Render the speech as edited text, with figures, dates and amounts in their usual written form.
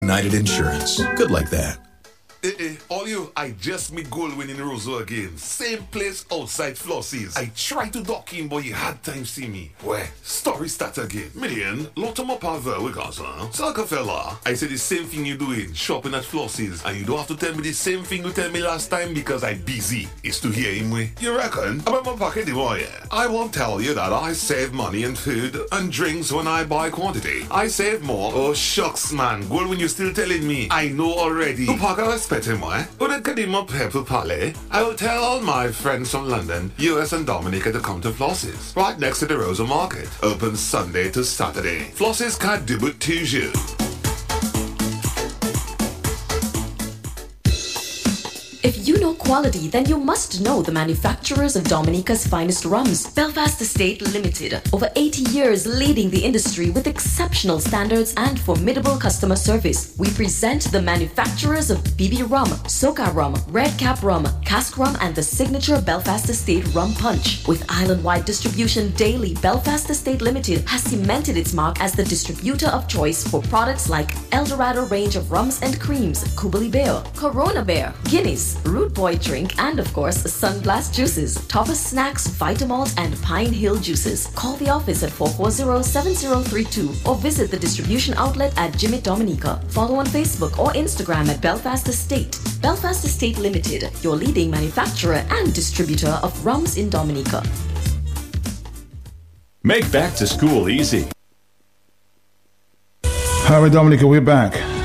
United Insurance. Good like that. All you, I just meet Goldwyn in Roseau again. Same place outside Flossies. I tried to dock in, but you had time see me. Where? Story start again. Million, lot of my power we got, huh? Saka fella, I said the same thing you doing, shopping at Flossies, and you don't have to tell me the same thing you tell me last time because I busy. It's to hear him way. You reckon? About my pocket, yeah. I won't tell you that I save money in food and drinks when I buy quantity. I save more. Oh shucks, man. Goldwyn, you still telling me? I know already. The pocket respect him, why? Would Kadima Pepper Palais? I will tell all my friends from London, US and Dominica to come to Floss's, right next to the Rosa Market. Open Sunday to Saturday. Floss's can't do but toujours. If you know quality, then you must know the manufacturers of Dominica's finest rums. Belfast Estate Limited. Over 80 years leading the industry with exceptional standards and formidable customer service. We present the manufacturers of BB Rum, Soca Rum, Red Cap Rum, Cask Rum, and the signature Belfast Estate Rum Punch. With island-wide distribution daily, Belfast Estate Limited has cemented its mark as the distributor of choice for products like Eldorado range of rums and creams, Kubali Bear, Corona Bear, Guinness, Root Boy drink, and of course, Sunglass juices, Topper snacks, Vitamalt, and Pine Hill juices. Call the office at 440-7032 or visit the distribution outlet at Jimmy Dominica. Follow on Facebook or Instagram at Belfast Estate. Belfast Estate Limited, your leading manufacturer and distributor of rums in Dominica. Make back to school easy. Hi, Dominica, we're back.